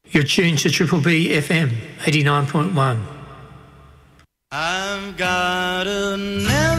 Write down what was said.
You're tuned to Triple B FM 89.1. I've got a